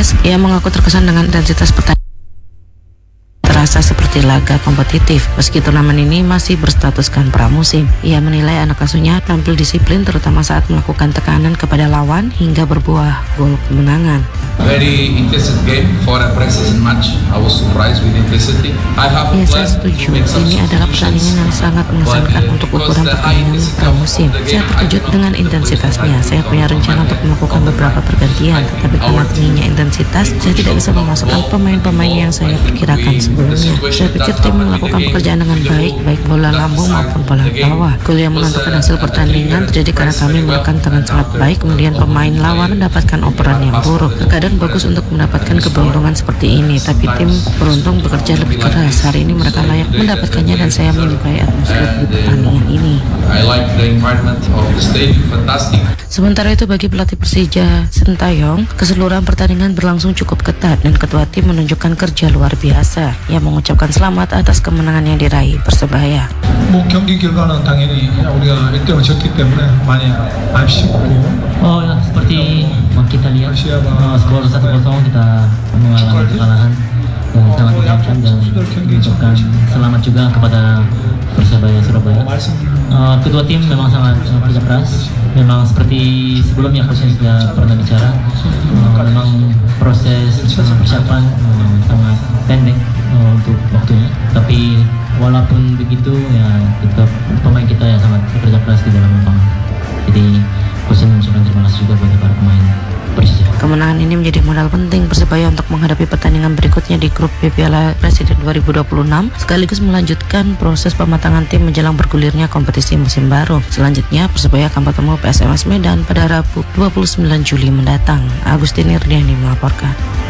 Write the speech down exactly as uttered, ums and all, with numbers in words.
keras. Ia mengaku terkesan dengan intensitas pertandingan terasa seperti laga kompetitif meski turnamen ini masih berstatuskan pramusim. Ia menilai anak asuhnya tampil disiplin terutama saat melakukan tekanan kepada lawan hingga berbuah gol kemenangan. Very intensive game for a pre-season match. I was surprised with intensity. I have Ya, saya setuju. Ini adalah pertandingan yang sangat mengesankan untuk ukuran pertandingan pramusim. Saya terkejut dengan intensitasnya. Saya punya rencana untuk melakukan beberapa pergantian, tetapi karena tingginya intensitas, saya tidak bisa memasukkan pemain-pemain yang saya perkirakan sebelumnya. Saya pikir tim melakukan pekerjaan dengan baik, baik bola lambung maupun bola bawah. Gol yang menentukan hasil pertandingan terjadi karena kami menekan dengan sangat baik, kemudian pemain lawan mendapatkan operan yang buruk. Terkadang bagus untuk mendapatkan keberuntungan seperti ini, tapi tim beruntung bekerja lebih keras. Hari ini mereka layak mendapatkannya dan saya menyukai atmosfer di pertandingan ini. Sementara itu bagi pelatih Persija Sintayong, keseluruhan pertandingan berlangsung cukup ketat dan ketua tim menunjukkan kerja luar biasa. Ia mengucapkan selamat atas kemenangan yang diraih Persebaya. 뭐 경기 결과는 당연히 우리가 일 대 영으로 졌기 때문에 많이 아쉽고. Oh ya, seperti kita lihat uh, skor satu kosong kita mengalami kekalahan dan sangat menyakitkan dan mengucapkan selamat juga kepada Persebaya Surabaya. Uh, kedua tim memang sangat kerja keras. Memang seperti sebelumnya Coach sudah pernah bicara, uh, memang proses uh, persiapan uh, sangat pendek uh, untuk waktunya. Tapi walaupun begitu ya tetap pemain kita yang sangat bekerja keras di dalam lapangan. Jadi Coach mengucapkan terima kasih juga kepada para pemain Persija. Kemenangan ini menjadi modal penting Persebaya untuk menghadapi pertandingan berikutnya di grup B Piala Presiden dua ribu dua puluh enam, sekaligus melanjutkan proses pematangan tim menjelang bergulirnya kompetisi musim baru. Selanjutnya Persebaya akan bertemu P S M S Medan pada Rabu dua puluh sembilan Juli mendatang. Agustin Irdiani melaporkan.